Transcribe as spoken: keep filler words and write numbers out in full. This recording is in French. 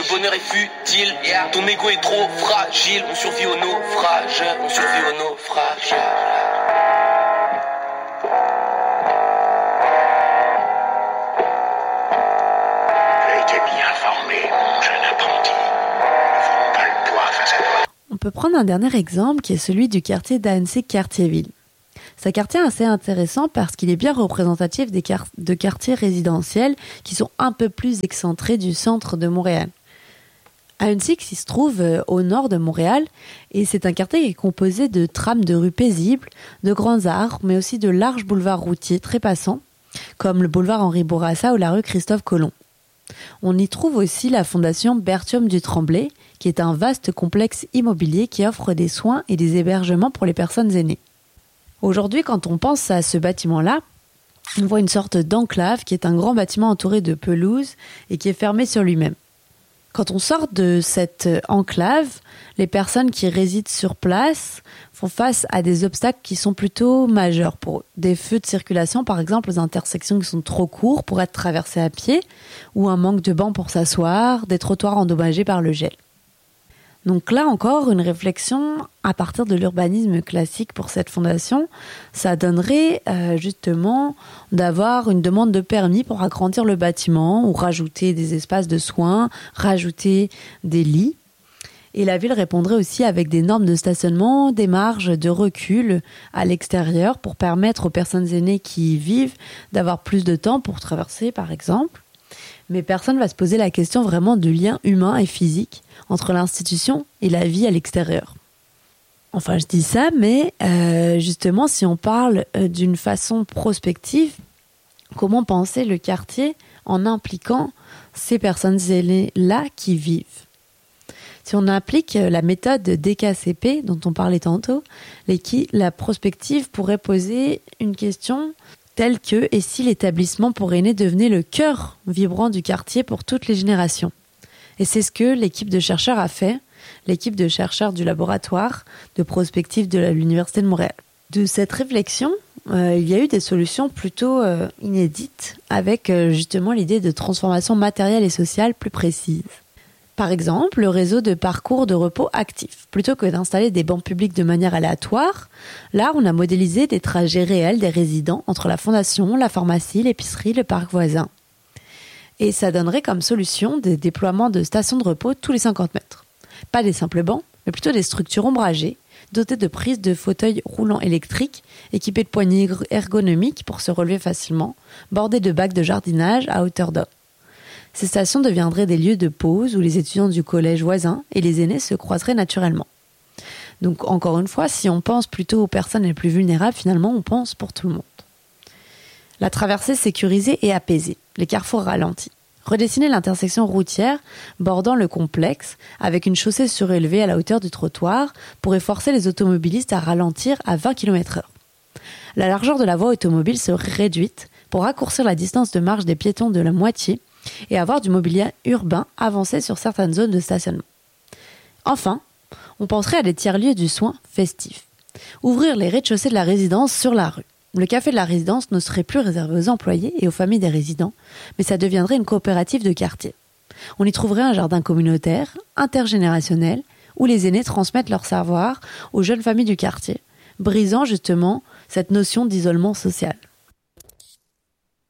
le bonheur est futile. Ton ego est trop fragile. On survit au naufrage. On survit au naufrage. J'ai été bien formé, mon jeune apprenti. Ne ferons pas le poids face à toi. On peut prendre un dernier exemple qui est celui du quartier d'Annecy-Cartierville. C'est un quartier assez intéressant parce qu'il est bien représentatif des quart- de quartiers résidentiels qui sont un peu plus excentrés du centre de Montréal. Annecy qui se trouve euh, au nord de Montréal et c'est un quartier qui est composé de trames de rues paisibles, de grands arbres, mais aussi de larges boulevards routiers très passants, comme le boulevard Henri Bourassa ou la rue Christophe Colomb. On y trouve aussi la fondation Berthiaume du Tremblay, qui est un vaste complexe immobilier qui offre des soins et des hébergements pour les personnes aînées. Aujourd'hui, quand on pense à ce bâtiment-là, on voit une sorte d'enclave qui est un grand bâtiment entouré de pelouse et qui est fermé sur lui-même. Quand on sort de cette enclave, les personnes qui résident sur place font face à des obstacles qui sont plutôt majeurs pour eux. Des feux de circulation, par exemple, aux intersections qui sont trop courts pour être traversés à pied, ou un manque de bancs pour s'asseoir, des trottoirs endommagés par le gel. Donc là encore, une réflexion à partir de l'urbanisme classique pour cette fondation, ça donnerait euh, justement d'avoir une demande de permis pour agrandir le bâtiment ou rajouter des espaces de soins, rajouter des lits. Et la ville répondrait aussi avec des normes de stationnement, des marges de recul à l'extérieur pour permettre aux personnes aînées qui y vivent d'avoir plus de temps pour traverser par exemple. Mais personne ne va se poser la question vraiment du lien humain et physique entre l'institution et la vie à l'extérieur. Enfin, je dis ça, mais euh, justement, si on parle euh, d'une façon prospective, comment penser le quartier en impliquant ces personnes aînées-là qui vivent ? Si on applique la méthode D K C P dont on parlait tantôt, la prospective pourrait poser une question telle que « et si l'établissement pour aînés devenait le cœur vibrant du quartier pour toutes les générations ?» Et c'est ce que l'équipe de chercheurs a fait, l'équipe de chercheurs du laboratoire de prospective de l'Université de Montréal. De cette réflexion, euh, il y a eu des solutions plutôt euh, inédites avec euh, justement l'idée de transformation matérielle et sociale plus précise. Par exemple, le réseau de parcours de repos actifs. Plutôt que d'installer des bancs publics de manière aléatoire, là, on a modélisé des trajets réels des résidents entre la fondation, la pharmacie, l'épicerie, le parc voisin. Et ça donnerait comme solution des déploiements de stations de repos tous les cinquante mètres. Pas des simples bancs, mais plutôt des structures ombragées, dotées de prises de fauteuils roulants électriques, équipées de poignées ergonomiques pour se relever facilement, bordées de bacs de jardinage à hauteur d'homme. Ces stations deviendraient des lieux de pause où les étudiants du collège voisin et les aînés se croiseraient naturellement. Donc, encore une fois, si on pense plutôt aux personnes les plus vulnérables, finalement, on pense pour tout le monde. La traversée sécurisée et apaisée, les carrefours ralentis. Redessiner l'intersection routière bordant le complexe avec une chaussée surélevée à la hauteur du trottoir pourrait forcer les automobilistes à ralentir à vingt kilomètres heure. La largeur de la voie automobile serait réduite pour raccourcir la distance de marche des piétons de la moitié et avoir du mobilier urbain avancé sur certaines zones de stationnement. Enfin, on penserait à des tiers-lieux du soin festifs. Ouvrir les rez-de-chaussée de la résidence sur la rue. Le café de la résidence ne serait plus réservé aux employés et aux familles des résidents, mais ça deviendrait une coopérative de quartier. On y trouverait un jardin communautaire, intergénérationnel, où les aînés transmettent leur savoir aux jeunes familles du quartier, brisant justement cette notion d'isolement social.